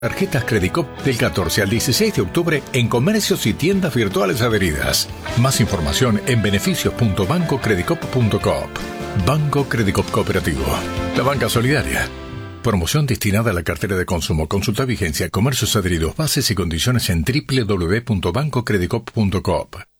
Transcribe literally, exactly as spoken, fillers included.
Tarjetas Credicop del catorce al dieciséis de octubre en comercios y tiendas virtuales adheridas. Más información en beneficios punto banco credicop punto coop. Banco Credicop Cooperativo. La banca solidaria. Promoción destinada a la cartera de consumo. Consulta vigencia, comercios adheridos, bases y condiciones en doble u doble u doble u punto banco credicop punto coop.